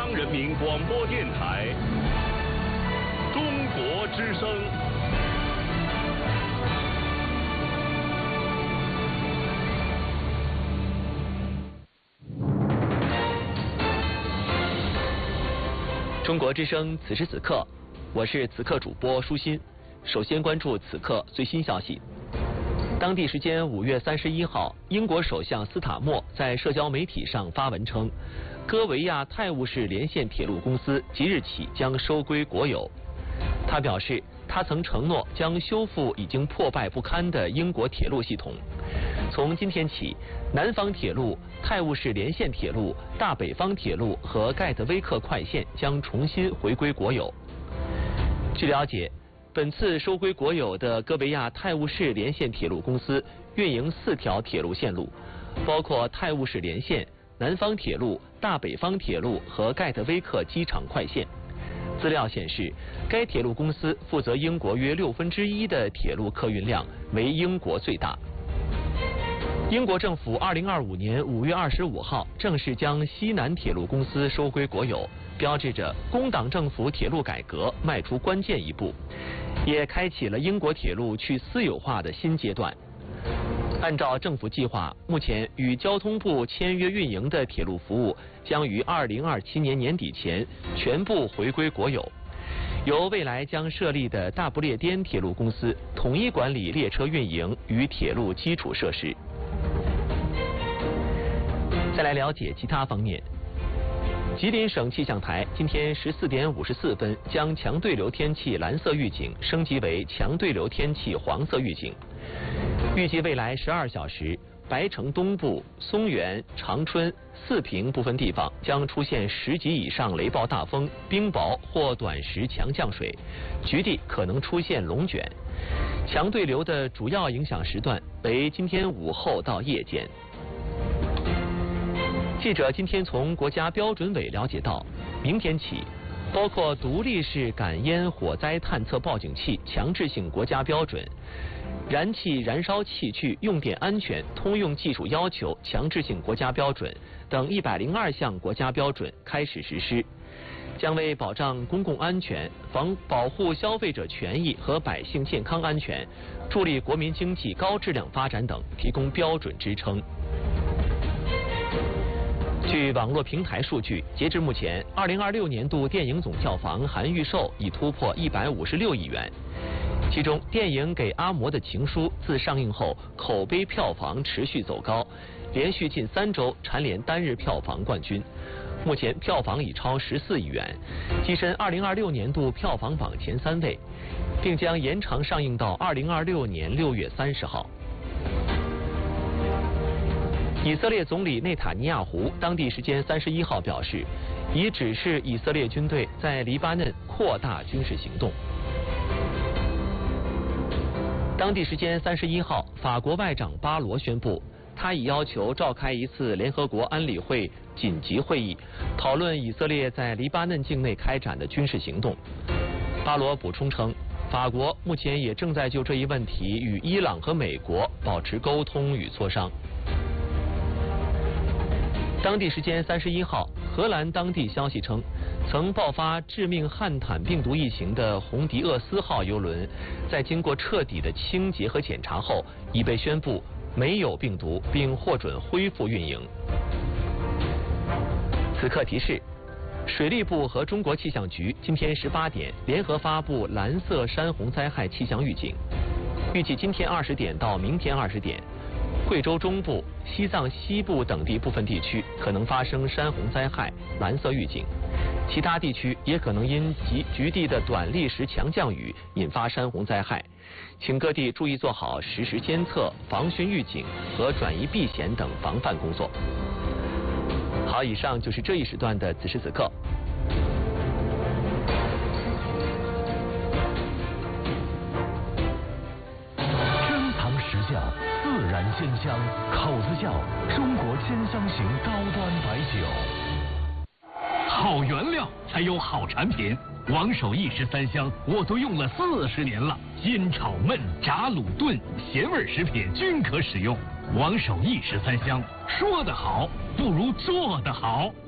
央人民广播电台中国之声。 中国之声，此时此刻，我是此刻主播舒心。首先关注此刻最新消息。当地时间5月31号，英国首相斯塔默在社交媒体上发文称，戈维亚泰晤士连线铁路公司即日起将收归国有。他表示，他曾承诺将修复已经破败不堪的英国铁路系统。从今天起，南方铁路、泰晤士连线铁路、大北方铁路和盖德威克快线将重新回归国有。据了解，本次收归国有的戈维亚泰晤士连线铁路公司运营4条铁路线路，包括泰晤士连线、南方铁路、大北方铁路和盖德威克机场快线。资料显示，该铁路公司负责英国约1/6的铁路客运量，为英国最大。英国政府2025年5月25号正式将西南铁路公司收归国有，标志着工党政府铁路改革迈出关键一步，也开启了英国铁路去私有化的新阶段。按照政府计划，目前与交通部签约运营的铁路服务将于2027年年底前全部回归国有，由未来将设立的大不列颠铁路公司统一管理列车运营与铁路基础设施。再来了解其他方面。吉林省气象台今天14点54分将强对流天气蓝色预警升级为强对流天气黄色预警。预计未来12小时，白城东部、松原、长春、四平部分地方将出现10级以上雷暴大风、冰雹或短时强降水，局地可能出现龙卷。强对流的主要影响时段为今天午后到夜间。记者今天从国家标准委了解到，明天起，包括独立式感烟火灾探测报警器强制性国家标准、燃气燃烧器具用电安全通用技术要求强制性国家标准等102项国家标准开始实施，将为保障公共安全、保护消费者权益和百姓健康安全、助力国民经济高质量发展等提供标准支撑。据网络平台数据，截至目前，2026年度电影总票房含预售已突破156亿元。其中，电影《给阿嬷的情书》自上映后，口碑票房持续走高，连续近3周蝉联单日票房冠军。目前票房已超14亿元，跻身2026年度票房榜前3位，并将延长上映到2026年6月30号。以色列总理内塔尼亚胡当地时间31号表示，已指示以色列军队在黎巴嫩扩大军事行动。当地时间31号，法国外长巴罗宣布，他已要求召开一次联合国安理会紧急会议，讨论以色列在黎巴嫩境内开展的军事行动。巴罗补充称，法国目前也正在就这一问题与伊朗和美国保持沟通与磋商。当地时间31号，荷兰当地消息称，曾爆发致命汉坦病毒疫情的红迪厄斯号邮轮，在经过彻底的清洁和检查后，已被宣布没有病毒，并获准恢复运营。此刻提示，水利部和中国气象局今天18点联合发布蓝色山洪灾害气象预警，预计今天20点到明天20点。贵州中部、西藏西部等地部分地区可能发生山洪灾害，蓝色预警；其他地区也可能因局地的短历时强降雨引发山洪灾害，请各地注意做好实时监测、防汛预警和转移避险等防范工作。好，以上就是这一时段的此时此刻。 珍藏实窖。自然鲜香，口子窖中国鲜香型高端白酒。好原料才有好产品，王守义13香我都用了40年了，煎炒焖炸卤炖咸味食品均可使用。王守义13香，说得好不如做得好。